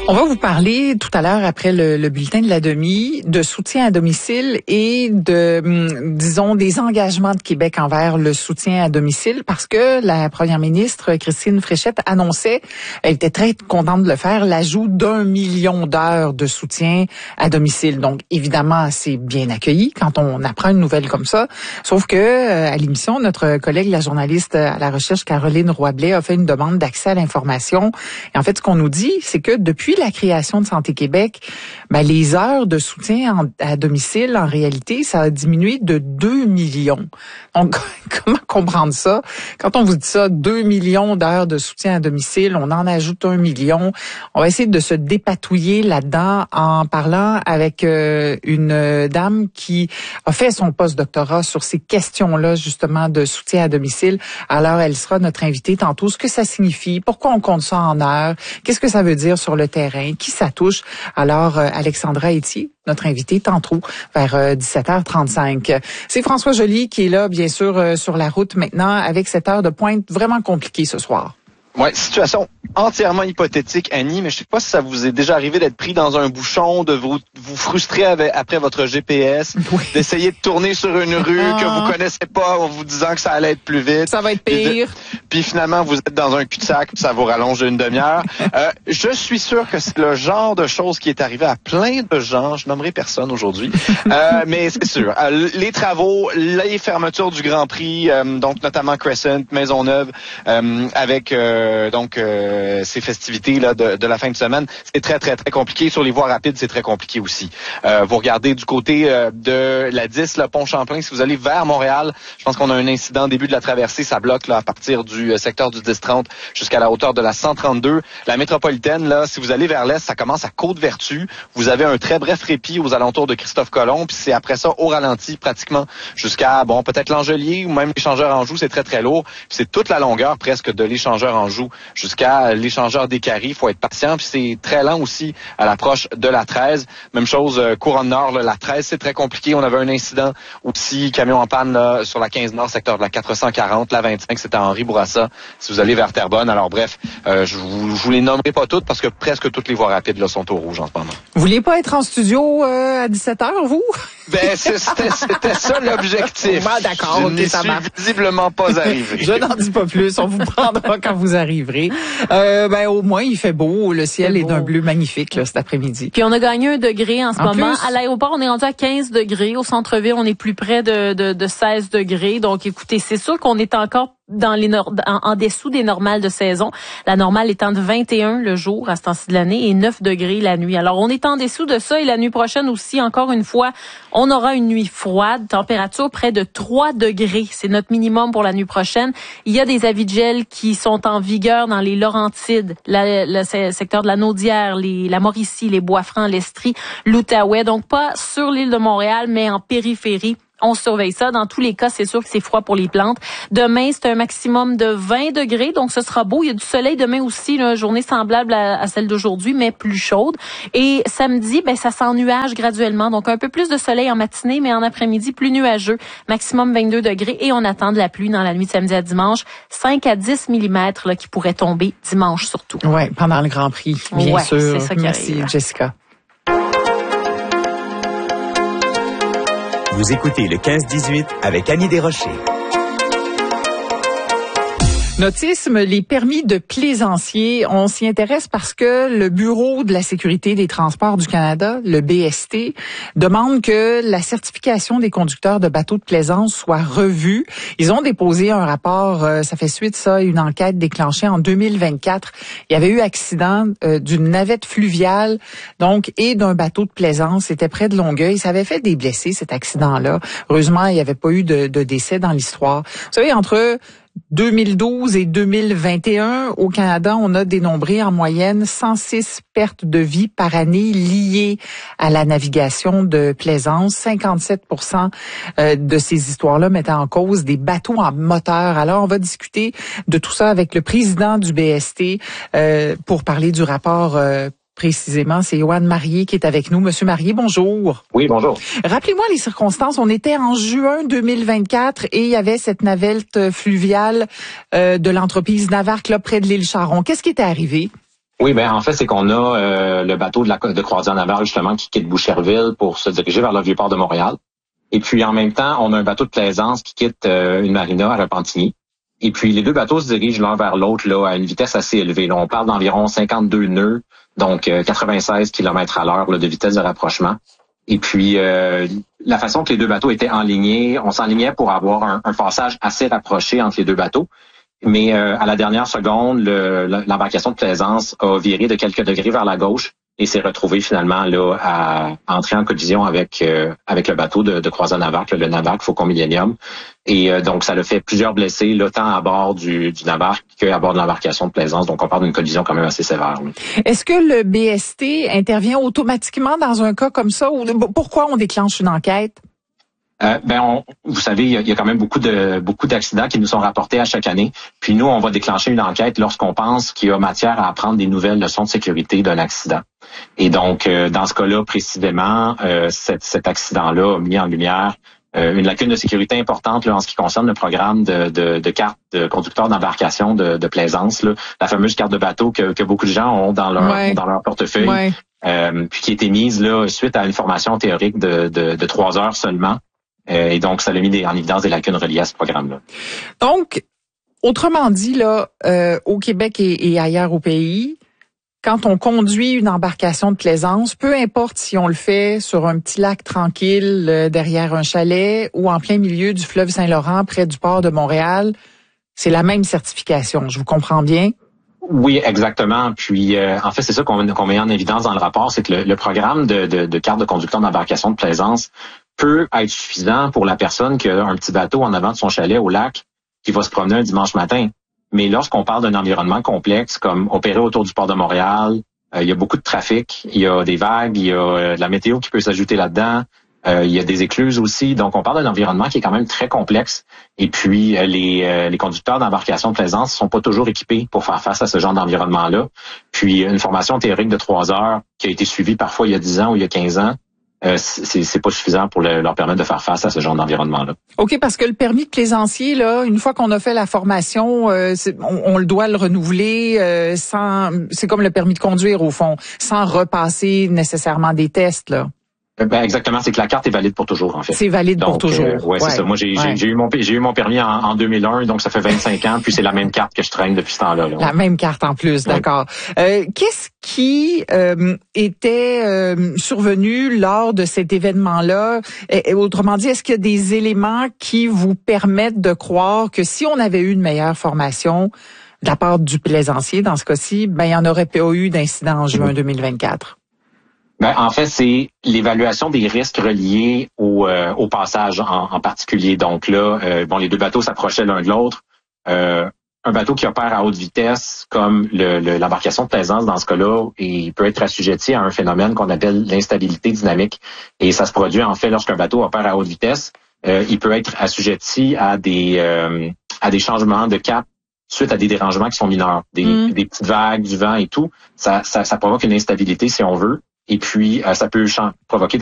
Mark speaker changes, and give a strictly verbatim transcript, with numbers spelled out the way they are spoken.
Speaker 1: On va vous parler tout à l'heure, après le, le bulletin de la demi, de soutien à domicile et de, hum, disons, des engagements de Québec envers le soutien à domicile, parce que la première ministre, Christine Fréchette, annonçait, elle était très contente de le faire, l'ajout d'un million d'heures de soutien à domicile. Donc, évidemment, c'est bien accueilli quand on apprend une nouvelle comme ça. Sauf que, euh, à l'émission, notre collègue, la journaliste à la recherche, Caroline Roy-Blais, a fait une demande d'accès à l'information. Et en fait, ce qu'on nous dit, c'est que depuis la création de Santé Québec, ben, les heures de soutien en, à domicile, en réalité, ça a diminué de deux millions. Donc, comment comprendre ça? Quand on vous dit ça, deux millions d'heures de soutien à domicile, on en ajoute un million. On va essayer de se dépatouiller là-dedans en parlant avec euh, une dame qui a fait son post-doctorat sur ces questions-là, justement, de soutien à domicile. Alors, elle sera notre invitée tantôt. Ce que ça signifie, pourquoi on compte ça en heures, qu'est-ce que ça veut dire sur le terrain, qui ça touche. Alors, euh, Alexandra Etier, notre invitée tantôt, vers euh, dix-sept heures trente-cinq. C'est François Joly qui est là, bien sûr, euh, sur la route maintenant, avec cette heure de pointe vraiment compliquée ce soir.
Speaker 2: Ouais, situation entièrement hypothétique, Annie, mais je sais pas si ça vous est déjà arrivé d'être pris dans un bouchon, de vous, vous frustrer avec, après votre G P S, oui. D'essayer de tourner sur une rue ah. que vous connaissez pas en vous disant que ça allait être plus vite.
Speaker 1: Ça va être pire.
Speaker 2: Puis, puis finalement, vous êtes dans un cul-de-sac, ça vous rallonge une demi-heure. euh, je suis sûr que c'est le genre de chose qui est arrivé à plein de gens. Je nommerai personne aujourd'hui, euh, mais c'est sûr. Euh, les travaux, les fermetures du Grand Prix, euh, donc notamment Crescent, Maisonneuve, euh, avec... Euh, Euh, donc euh, ces festivités là de, de la fin de semaine, c'est très très très compliqué. Sur les voies rapides, c'est très compliqué aussi. Euh, vous regardez du côté euh, de la dix, le pont Champlain, si vous allez vers Montréal, je pense qu'on a un incident au début de la traversée, ça bloque là à partir du euh, secteur du dix trente jusqu'à la hauteur de la cent trente-deux. La métropolitaine là, si vous allez vers l'est, ça commence à Côte-Vertu. Vous avez un très bref répit aux alentours de Christophe Colomb, puis c'est après ça au ralenti pratiquement jusqu'à bon peut-être l'Angelier ou même l'échangeur Anjou, c'est très très lourd. Puis c'est toute la longueur presque de l'échangeur Anjou jusqu'à l'échangeur des Caries. Il faut être patient. Puis c'est très lent aussi à l'approche de la treize. Même chose, euh, Couronne Nord, là, la treize, c'est très compliqué. On avait un incident aussi, camion en panne là, sur la quinze Nord, secteur de la quatre cent quarante. La vingt-cinq, c'était à Henri Bourassa. Si vous allez vers Terrebonne. Alors bref, euh, je vous, je vous les nommerai pas toutes parce que presque toutes les voies rapides là, sont au rouge en ce moment.
Speaker 1: Vous vouliez pas être en studio euh, à dix-sept heures, vous?
Speaker 2: Ben, c'était, c'était ça l'objectif.
Speaker 1: Ben, d'accord,
Speaker 2: je
Speaker 1: okay,
Speaker 2: n'y
Speaker 1: ça
Speaker 2: suis
Speaker 1: marche.
Speaker 2: visiblement pas arrivé.
Speaker 1: Je n'en dis pas plus. On vous prendra quand vous arriverez. Euh, ben, au moins, il fait beau. Le ciel c'est est beau. D'un bleu magnifique là, cet après-midi.
Speaker 3: Puis on a gagné un degré en ce en moment.
Speaker 1: Plus,
Speaker 3: à l'aéroport, on est rendu à quinze degrés. Au centre-ville, on est plus près de, de, de seize degrés. Donc, écoutez, c'est sûr qu'on est encore dans les nord- en, en dessous des normales de saison. La normale étant de vingt et un le jour à ce temps-ci de l'année et neuf degrés la nuit. Alors, on est en dessous de ça et la nuit prochaine aussi, encore une fois, on aura une nuit froide, température près de trois degrés. C'est notre minimum pour la nuit prochaine. Il y a des avis de gel qui sont en vigueur dans les Laurentides, la, le secteur de la Naudière, les, la Mauricie, les Bois-Francs, l'Estrie, l'Outaouais. Donc, pas sur l'île de Montréal, mais en périphérie. On surveille ça. Dans tous les cas, c'est sûr que c'est froid pour les plantes. Demain, c'est un maximum de vingt degrés, donc ce sera beau. Il y a du soleil demain aussi, une journée semblable à, à celle d'aujourd'hui, mais plus chaude. Et samedi, ben ça s'ennuage graduellement, donc un peu plus de soleil en matinée, mais en après-midi, plus nuageux. Maximum vingt-deux degrés et on attend de la pluie dans la nuit de samedi à dimanche. cinq à dix millimètres là, qui pourraient tomber dimanche surtout.
Speaker 1: Oui, pendant le Grand Prix, bien
Speaker 3: ouais,
Speaker 1: sûr.
Speaker 3: C'est ça qui
Speaker 1: Merci,
Speaker 3: arrive.
Speaker 1: Jessica.
Speaker 4: Vous écoutez le quinze dix-huit avec Annie Desrochers.
Speaker 1: Nautisme, les permis de plaisancier, on s'y intéresse parce que le Bureau de la sécurité des transports du Canada, le B S T, demande que la certification des conducteurs de bateaux de plaisance soit revue. Ils ont déposé un rapport, euh, ça fait suite ça, une enquête déclenchée en deux mille vingt-quatre. Il y avait eu accident euh, d'une navette fluviale, donc, et d'un bateau de plaisance. C'était près de Longueuil. Ça avait fait des blessés, cet accident-là. Heureusement, il n'y avait pas eu de, de décès dans l'histoire. Vous savez, entre deux mille douze et deux mille vingt et un, au Canada, on a dénombré en moyenne cent six pertes de vie par année liées à la navigation de plaisance. cinquante-sept pour cent de ces histoires-là mettaient en cause des bateaux en moteur. Alors, on va discuter de tout ça avec le président du B S T euh, pour parler du rapport euh, précisément. C'est Yoann Marié qui est avec nous. Monsieur Marié, bonjour.
Speaker 5: Oui, bonjour.
Speaker 1: Rappelez-moi les circonstances. On était en juin deux mille vingt-quatre et il y avait cette navette fluviale euh, de l'entreprise Navarque là près de l'île Charon. Qu'est-ce qui était arrivé?
Speaker 5: Oui, ben en fait, c'est qu'on a euh, le bateau de la de croisière navale, justement, qui quitte Boucherville pour se diriger vers le Vieux-Port de Montréal. Et puis, en même temps, on a un bateau de plaisance qui quitte euh, une marina à Repentigny. Et puis, les deux bateaux se dirigent l'un vers l'autre là à une vitesse assez élevée. Là, on parle d'environ cinquante-deux nœuds, donc euh, quatre-vingt-seize kilomètres à l'heure là, de vitesse de rapprochement. Et puis, euh, la façon que les deux bateaux étaient enlignés, on s'enlignait pour avoir un, un passage assez rapproché entre les deux bateaux. Mais euh, à la dernière seconde, le, l'embarcation de plaisance a viré de quelques degrés vers la gauche et s'est retrouvée finalement là à entrer en collision avec euh, avec le bateau de, de croisière Navarque, le Navarque Faucon Millenium. Et euh, donc, ça a fait plusieurs blessés, là, tant à bord du, du Navarque qu'à bord de l'embarcation de plaisance. Donc, on parle d'une collision quand même assez sévère. Là.
Speaker 1: Est-ce que le B S T intervient automatiquement dans un cas comme ça? Ou pourquoi on déclenche une enquête?
Speaker 5: Euh, ben, on, vous savez, il y, a, il y a quand même beaucoup de beaucoup d'accidents qui nous sont rapportés à chaque année. Puis nous, on va déclencher une enquête lorsqu'on pense qu'il y a matière à apprendre des nouvelles leçons de sécurité d'un accident. Et donc, euh, dans ce cas-là, précisément, euh, cet, cet accident-là a mis en lumière euh, une lacune de sécurité importante là, en ce qui concerne le programme de, de, de carte de conducteur d'embarcation de, de plaisance, là, la fameuse carte de bateau que, que beaucoup de gens ont dans leur ouais. dans leur portefeuille, ouais. euh, puis qui a été mise là suite à une formation théorique de, de, de trois heures seulement. Euh, et donc, ça a mis des, en évidence des lacunes reliées à ce programme-là.
Speaker 1: Donc, autrement dit, là, euh, au Québec et, et ailleurs au pays, quand on conduit une embarcation de plaisance, peu importe si on le fait sur un petit lac tranquille euh, derrière un chalet ou en plein milieu du fleuve Saint-Laurent près du port de Montréal, c'est la même certification. Je vous comprends bien?
Speaker 5: Oui, exactement. Puis, euh, en fait, c'est ça qu'on, qu'on met en évidence dans le rapport, c'est que le, le programme de, de, de carte de conducteur d'embarcation de plaisance peut être suffisant pour la personne qui a un petit bateau en avant de son chalet au lac qui va se promener un dimanche matin. Mais lorsqu'on parle d'un environnement complexe comme opérer autour du port de Montréal, euh, il y a beaucoup de trafic, il y a des vagues, il y a euh, de la météo qui peut s'ajouter là-dedans, euh, il y a des écluses aussi. Donc, on parle d'un environnement qui est quand même très complexe. Et puis, euh, les, euh, les conducteurs d'embarcation de plaisance sont pas toujours équipés pour faire face à ce genre d'environnement-là. Puis, une formation théorique de trois heures qui a été suivie parfois il y a dix ans ou il y a quinze ans, Euh, c'est, c'est pas suffisant pour le, leur permettre de faire face à ce genre d'environnement-là.
Speaker 1: OK, parce que le permis de plaisancier, là, une fois qu'on a fait la formation, euh, c'est, on, on le doit le renouveler euh, sans, c'est comme le permis de conduire au fond, sans repasser nécessairement des tests, là.
Speaker 5: Ben exactement, c'est que la carte est valide pour toujours en fait.
Speaker 1: C'est valide
Speaker 5: donc,
Speaker 1: pour toujours.
Speaker 5: Euh, ouais, ouais, c'est ça. Moi j'ai, ouais. j'ai, j'ai eu mon j'ai eu mon permis en, en deux mille un, donc ça fait vingt-cinq ans, puis c'est la même carte que je traîne depuis ce temps-là. Là, ouais.
Speaker 1: La même carte en plus, d'accord. Ouais. Euh, qu'est-ce qui euh, était euh, survenu lors de cet événement-là? Et, et, autrement dit, est-ce qu'il y a des éléments qui vous permettent de croire que si on avait eu une meilleure formation de la part du plaisancier dans ce cas-ci, ben il y en aurait pas eu d'incident en juin deux mille vingt-quatre?
Speaker 5: Ben, en fait, c'est l'évaluation des risques reliés au, euh, au passage en, en particulier. Donc là, euh, bon, les deux bateaux s'approchaient l'un de l'autre. Euh, un bateau qui opère à haute vitesse, comme le, le, l'embarcation de plaisance dans ce cas-là, il peut être assujetti à un phénomène qu'on appelle l'instabilité dynamique. Et ça se produit en fait lorsqu'un bateau opère à haute vitesse. Euh, il peut être assujetti à des euh, à des changements de cap suite à des dérangements qui sont mineurs, des, mmh. des petites vagues, du vent et tout. Ça, ça, ça provoque une instabilité si on veut. Et puis, euh, ça peut provoquer des